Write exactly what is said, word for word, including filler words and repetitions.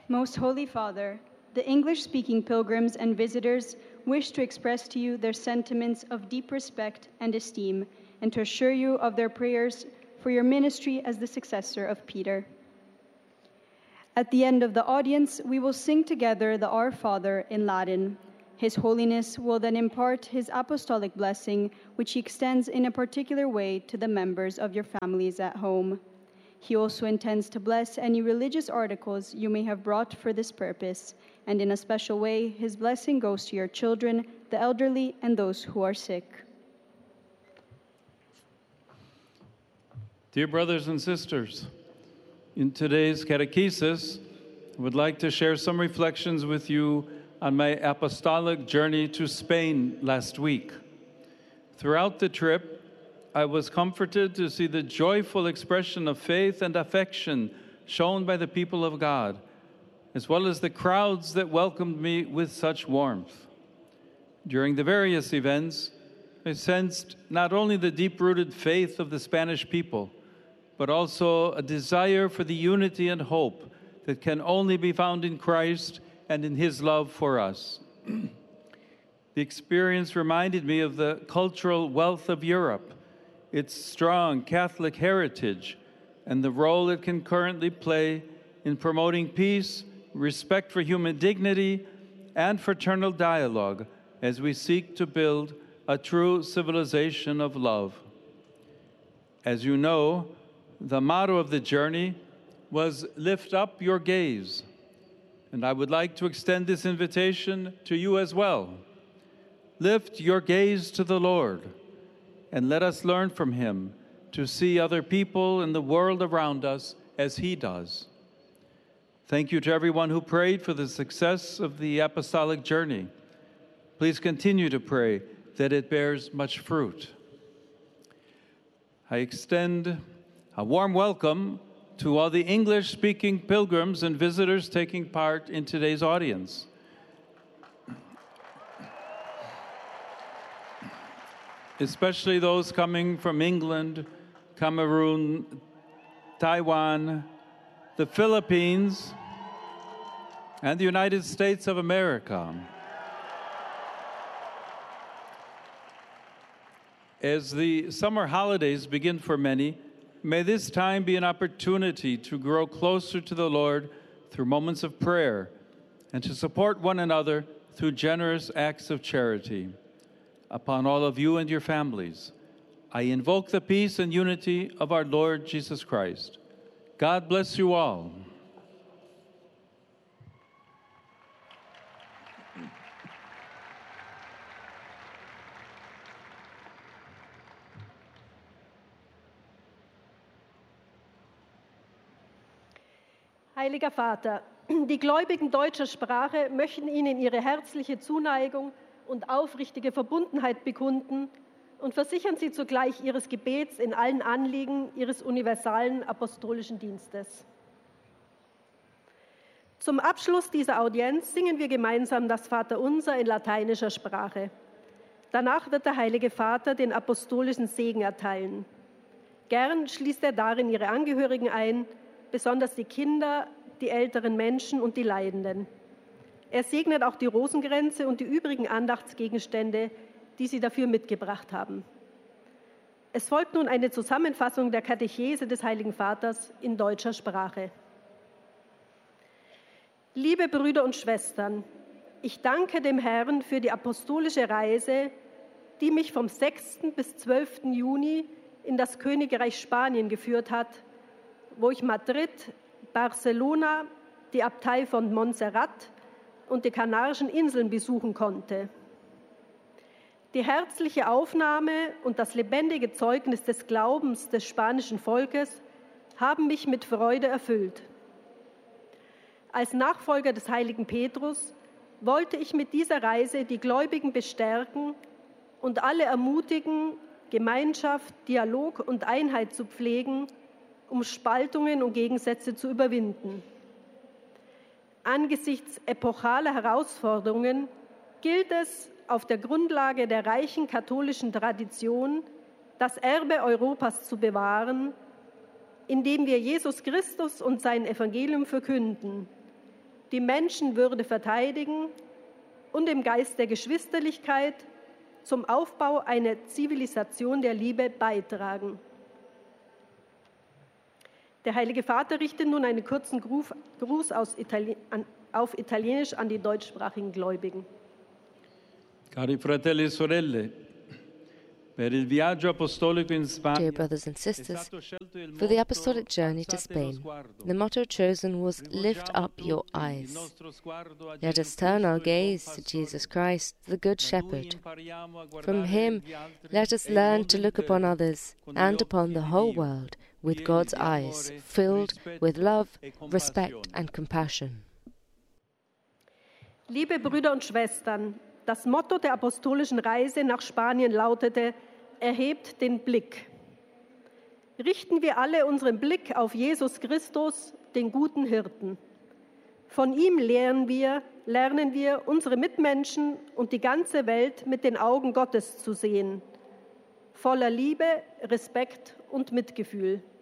Most Holy Father, the English-speaking pilgrims and visitors wish to express to you their sentiments of deep respect and esteem, and to assure you of their prayers for your ministry as the successor of Peter. At the end of the audience, we will sing together the Our Father in Latin. His Holiness will then impart his apostolic blessing, which he extends in a particular way to the members of your families at home. He also intends to bless any religious articles you may have brought for this purpose, and in a special way, his blessing goes to your children, the elderly, and those who are sick. Dear brothers and sisters, in today's catechesis, I would like to share some reflections with you on my apostolic journey to Spain last week. Throughout the trip, I was comforted to see the joyful expression of faith and affection shown by the people of God, as well as the crowds that welcomed me with such warmth. During the various events, I sensed not only the deep-rooted faith of the Spanish people, but also a desire for the unity and hope that can only be found in Christ and in his love for us. The experience reminded me of the cultural wealth of Europe, its strong Catholic heritage, and the role it can currently play in promoting peace, respect for human dignity, and fraternal dialogue as we seek to build a true civilization of love. As you know, the motto of the journey was "Lift up your gaze," and I would like to extend this invitation to you as well. Lift your gaze to the Lord, and let us learn from him to see other people in the world around us as he does. Thank you to everyone who prayed for the success of the apostolic journey. Please continue to pray that it bears much fruit. I extend a warm welcome to all the English-speaking pilgrims and visitors taking part in today's audience. Especially those coming from England, Cameroon, Taiwan, the Philippines, and the United States of America. As the summer holidays begin for many, may this time be an opportunity to grow closer to the Lord through moments of prayer and to support one another through generous acts of charity. Upon all of you and your families, I invoke the peace and unity of our Lord Jesus Christ. God bless you all. Heiliger Vater, die Gläubigen deutscher Sprache möchten Ihnen ihre herzliche Zuneigung und aufrichtige Verbundenheit bekunden und versichern Sie zugleich Ihres Gebets in allen Anliegen Ihres universalen apostolischen Dienstes. Zum Abschluss dieser Audienz singen wir gemeinsam das Vaterunser in lateinischer Sprache. Danach wird der Heilige Vater den apostolischen Segen erteilen. Gern schließt er darin Ihre Angehörigen ein, besonders die Kinder, die älteren Menschen und die Leidenden. Er segnet auch die Rosenkränze und die übrigen Andachtsgegenstände, die Sie dafür mitgebracht haben. Es folgt nun eine Zusammenfassung der Katechese des Heiligen Vaters in deutscher Sprache. Liebe Brüder und Schwestern, ich danke dem Herrn für die apostolische Reise, die mich vom sechsten bis zwölften Juni in das Königreich Spanien geführt hat, wo ich Madrid, Barcelona, die Abtei von Montserrat und die Kanarischen Inseln besuchen konnte. Die herzliche Aufnahme und das lebendige Zeugnis des Glaubens des spanischen Volkes haben mich mit Freude erfüllt. Als Nachfolger des heiligen Petrus wollte ich mit dieser Reise die Gläubigen bestärken und alle ermutigen, Gemeinschaft, Dialog und Einheit zu pflegen, um Spaltungen und Gegensätze zu überwinden. Angesichts epochaler Herausforderungen gilt es, auf der Grundlage der reichen katholischen Tradition das Erbe Europas zu bewahren, indem wir Jesus Christus und sein Evangelium verkünden, die Menschenwürde verteidigen und im Geist der Geschwisterlichkeit zum Aufbau einer Zivilisation der Liebe beitragen. Der Heilige Vater richtet nun einen kurzen Gruß aus Itali- an, auf Italienisch an die deutschsprachigen Gläubigen. Cari fratelli e sorelle, per il viaggio apostolico in Spagna, Dear brothers and sisters, for the apostolic journey to Spain, the motto chosen was Lift Up Your Eyes. Let us turn our gaze to Jesus Christ, the Good Shepherd. From him, let us learn to look upon others and upon the whole world with God's eyes, filled with love, respect and compassion. Liebe Brüder und Schwestern, das Motto der apostolischen Reise nach Spanien lautete: Erhebt den Blick. Richten wir alle unseren Blick auf Jesus Christus, den guten Hirten. Von ihm lernen wir, lernen wir, unsere Mitmenschen und die ganze Welt mit den Augen Gottes zu sehen, voller Liebe, Respekt und Mitgefühl.